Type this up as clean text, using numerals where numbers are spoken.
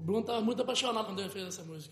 Bruno tava muito apaixonado quando ele fez essa música.